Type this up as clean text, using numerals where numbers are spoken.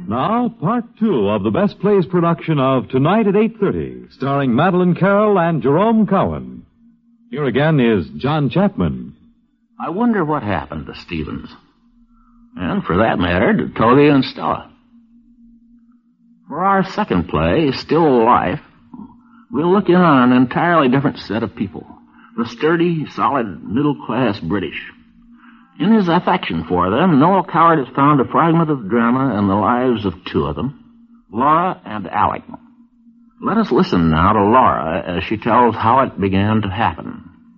Now, part two of the Best Plays production of Tonight at 8:30, starring Madeline Carroll and Jerome Cowan. Here again is John Chapman. I wonder what happened to Stevens. And, for that matter, to Toby and Stella. For our second play, Still Life, we'll look in on an entirely different set of people. The sturdy, solid, middle-class British. In his affection for them, Noel Coward has found a fragment of drama in the lives of two of them, Laura and Alec. Let us listen now to Laura as she tells how it began to happen.